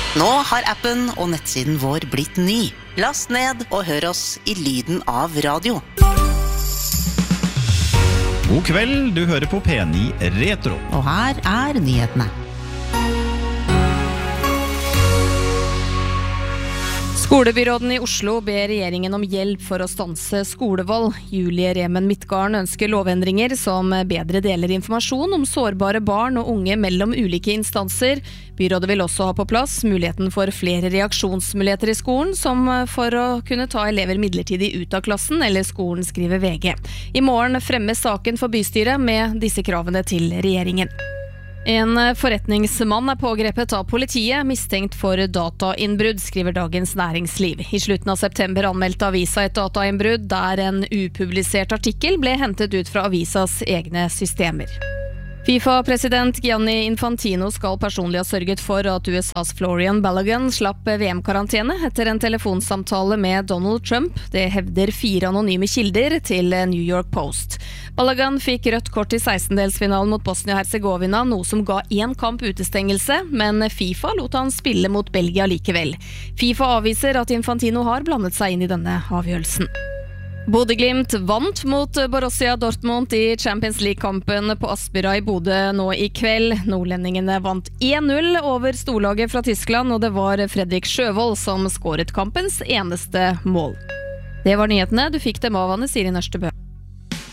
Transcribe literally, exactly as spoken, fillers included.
Nå har appen og nettsiden vår blitt ny. Last ned og hør oss i lyden av radio. God kveld, du hører på P ni Retro. Og her er nyhetene. Skolebyråden i Oslo ber regjeringen om hjelp for å stanse skolevold. Julie Remen Midtgarden ønsker lovendringer som bedre deler informasjon om sårbare barn og unge mellom ulike instanser. Byrådet vil også ha på plass muligheten for flere reaksjonsmuligheter i skolen, som for å kunne ta elever midlertidig ut av klassen eller skolen, skriver V G. I morgen fremmes saken for bystyret med disse kravene til regjeringen. En forretningsmann er pågrepet av politiet, mistenkt for datainnbrudd, skriver Dagens Næringsliv. I slutten av september anmeldte avisa et datainnbrudd der en upublisert artikkel ble hentet ut fra avisas egne systemer. FIFA-president Gianni Infantino skal personlig ha sørget for at U S A's Florian Balogun slapp V M-karantene etter en telefonsamtale med Donald Trump. Det hevder fire anonyme kilder til New York Post. Balogun fikk rødt kort i sekstendelsfinalen mot Bosnia-Herzegovina, noe som ga én kamp utestengelse, men FIFA lot han spille mot Belgia likevel. FIFA avviser at Infantino har blandet seg inn i denne avgjørelsen. Bodø/Glimt vant mot Borussia Dortmund i Champions League-kampen på Aspmyra i Bodø nå i kveld. Nordlendingene vant én null over storlaget fra Tyskland, og det var Fredrik Sjøvold som skåret kampens eneste mål. Det var nyhetene. Du fikk dem av Anne Siri Nørstebø.